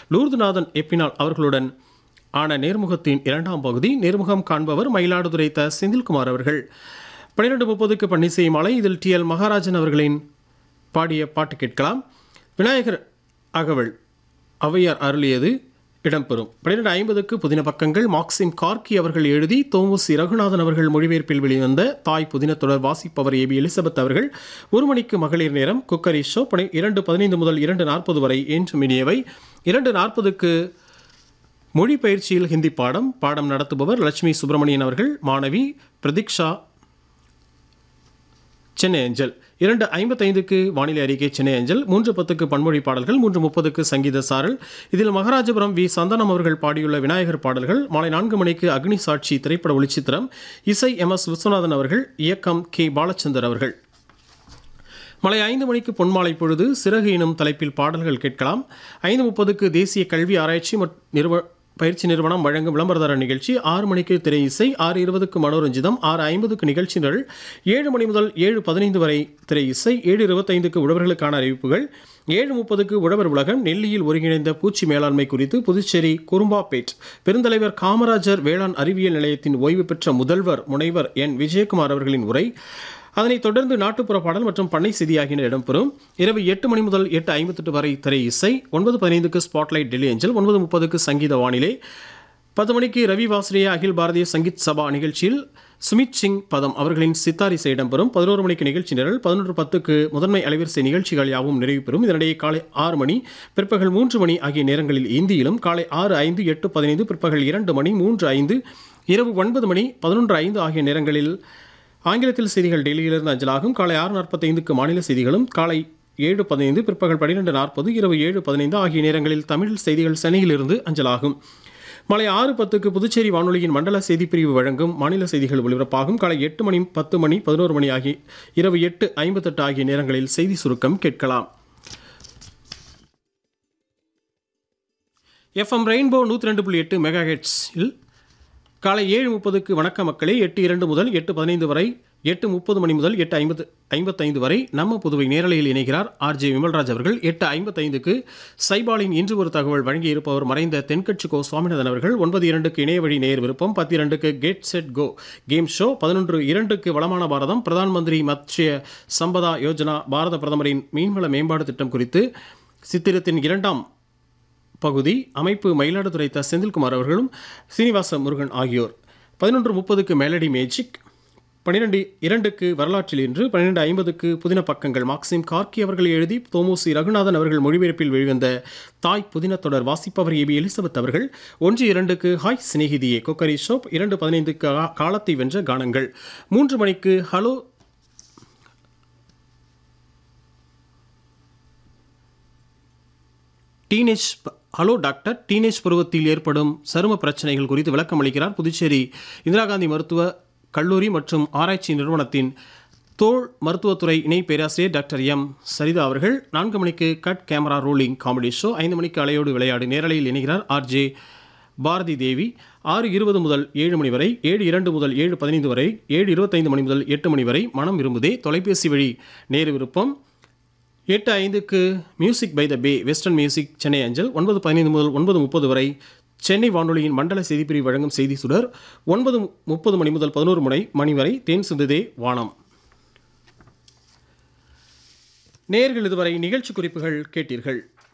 லூர்துநாதன் எப்பினால் அவர்களுடன் ஆன நேர்முகத்தின் 2ஆம் பகுதி. நேர்முகம் காண்பவர் மயிலாடுதுறை த. செந்தில்குமார் அவர்கள். 12:30க்கு பன்னிசை மாலை. இதில் TL மகாராஜன் அவர்களின் பாடிய பாட்டு கேட்கலாம். விநாயகர் அகவல் ஔவையார் அருளியது இடம்பெறும். 12:50க்கு புதின பக்கங்கள். மாக்சிம் கார்கி அவர்கள் எழுதி தோமுசி ரகுநாதன் அவர்கள் மொழிபெயர்ப்பில் வெளிவந்த தாய் புதின தொடர் வாசிப்பவர் AB எலிசபெத் அவர்கள். 1 மணிக்கு மகளிர் நேரம் குக்கரி ஷோ. 2:15 முதல் 2:40 வரை என்று மினியவை. 2:40க்கு மொழி பயிற்சியில் ஹிந்தி பாடம் நடத்துபவர் லட்சுமி சுப்பிரமணியன் அவர்கள். மாணவி பிரதீக்ஷா, சென்னை அஞ்சல். 2:55க்கு வானிலை அறிக்கை, சென்னை அஞ்சல். 3:10க்கு பன்மொழி பாடல்கள். 3:30க்கு சங்கீத சாரல். இதில் மகாராஜபுரம் வி. சந்தனம் அவர்கள் பாடியுள்ள விநாயகர் பாடல்கள். மாலை 4 மணிக்கு அக்னி சாட்சி திரைப்பட ஒளிச்சித்திரம். இசை MS விஸ்வநாதன் அவர்கள். இயக்கம் K. பாலச்சந்தர் அவர்கள். மாலை 5 மணிக்கு பொன்மாலை பொழுது. சிறகு எனும் தலைப்பில் பாடல்கள் கேட்கலாம். 5:30க்கு தேசிய கல்வி ஆராய்ச்சி பயிற்சி நிறுவனம் வழங்கும் விளம்பரதார நிகழ்ச்சி. 6 மணிக்கு திரை இசை. 6:20க்கு மனோரஞ்சிதம். 6:50க்கு நிகழ்ச்சி நிரல். 7 மணி முதல் 7:15 வரை திரை இசை. 7:25க்கு உழவர்களுக்கான அறிவிப்புகள். 7:30க்கு உழவர் உலகம். நெல்லியில் ஒருங்கிணைந்த பூச்சி மேலாண்மை குறித்து புதுச்சேரி குறும்பாப்பேட் பெருந்தலைவர் காமராஜர் வேளாண் அறிவியல் நிலையத்தின் ஓய்வு பெற்ற முதல்வர் முனைவர் N. விஜயகுமார் அவர்களின் உரை. அதனைத் தொடர்ந்து நாட்டுப்புற பாடல் மற்றும் பண்ணை செய்தி ஆகியன இடம்பெறும். இரவு 8 மணி முதல் 8:58 வரை திரை இசை. 9:15க்கு ஸ்பாட்லைட் டெல்லி ஏஞ்சல். 9:30க்கு சங்கீத வானிலை. 10 மணிக்கு ரவி வாஸ்ரேயா அகில் பாரதிய சங்கீத் சபா நிகழ்ச்சியில் சுமித் சிங் பதம் அவர்களின் சித்தார் இசை இடம்பெறும். 11 மணிக்கு நிகழ்ச்சி நிரல். 11:10க்கு முதன்மை அலைவரிசை நிகழ்ச்சிகள் யாவும் நிறைவு பெறும். இதனிடையே காலை 6 மணி, பிற்பகல் 3 மணி ஆகிய நேரங்களில் இந்தியிலும், காலை 6:05, 8:15, பிற்பகல் 2 மணி, 3:05, இரவு 9 மணி, 11:05 ஆகிய நேரங்களில் ஆங்கிலத்தில் செய்திகள் டெல்லியிலிருந்து அஞ்சலாகும். காலை 6:45க்கு மாநில செய்திகளும், காலை 7:15, பிற்பகல் 12:40, இரவு 7:15 ஆகிய நேரங்களில் தமிழ் செய்திகள் சென்னையிலிருந்து அஞ்சலாகும். மாலை 6:10க்கு புதுச்சேரி வானொலியின் மண்டல செய்திப்பிரிவு வழங்கும் மாநில செய்திகள் ஒலிபரப்பாகும். காலை 8 மணி, 10 மணி, 11 மணி ஆகிய இரவு 8:58 ஆகிய நேரங்களில் செய்தி சுருக்கம் கேட்கலாம். FM ரெயின்போ 102.8 மெகாஹெர்ட்ஸில் காலை 7:30க்கு வணக்க மக்களே. 8:02 முதல் 8:15 வரை, 8:30 மணி முதல் 8:55 வரை நம்ம புதுவை நேரலையில் இணைகிறார் RJ விமல்ராஜ் அவர்கள். 8:55க்கு சைபாலின் இன்று ஒரு தகவல் வழங்கியிருப்பவர் மறைந்த தென்கட்சி கோ. சுவாமிநாதன் அவர்கள். 9:02க்கு இணைய வழி நேயர் விருப்பம். 10:02க்கு get set go game show. 11:02க்கு வளமான பாரதம், பிரதான் மந்திரி மத்ஸ்ய சம்பதா யோஜனா, பாரத பிரதமரின் மீன்வள மேம்பாடு திட்டம் குறித்து சித்திரத்தின் 2ஆம் பகுதி. அமைப்பு மயிலாடுதுறை த. செந்தில்குமார் அவர்களும் சீனிவாச முருகன் ஆகியோர். 11:30க்கு மெலடி மேஜிக். 12:02க்கு வரலாற்றில் இன்று. 12:50க்கு புதின பக்கங்கள். மாக்சிம் கார்கி அவர்கள் எழுதி தோமுசி ரகுநாதன் அவர்கள் மொழிபெயர்ப்பில் வெளிவந்த தாய் புதின தொடர் வாசிப்பவர் AB எலிசபெத் அவர்கள். 1:02க்கு ஹாய் சிநேகிதியே குக்கரி ஷோ. 2:15க்கு காலத்தை வென்ற கானங்கள். 3 மணிக்கு ஹலோ டாக்டர். டீனேஜ் பருவத்தில் ஏற்படும் சரும பிரச்சனைகள் குறித்து விளக்கம் அளிக்கிறார் புதுச்சேரி இந்திரா காந்தி மருத்துவ கல்லூரி மற்றும் ஆராய்ச்சி நிறுவனத்தின் தோல் மருத்துவத்துறை இணை பேராசிரியர் டாக்டர் M. சரிதா அவர்கள். 4 மணிக்கு cut camera rolling comedy show. 5 மணிக்கு அலையோடு விளையாடு நேரலையில் இணைகிறார் RJ பாரதி தேவி. 6:20 முதல் 7 மணி வரை, 7:02 முதல் 7:15 வரை, 7:25 மணி முதல் 8 மணி வரை மனம் விரும்புதே தொலைபேசி வழி நேரு விருப்பம். 8:05க்கு music by the pay western music Chennai அஞ்சல். 9:15 முதல் 9:30 வரை சென்னை வானொலியின் மண்டல செய்திப்பிரிவு வழங்கும் செய்தி சுடர். 9:30 மணி முதல் 11 மணி வரை தேன் சிந்துதே வானம். நேயர்கள் இதுவரை நிகழ்ச்சி குறிப்புகள் கேட்டீர்கள்.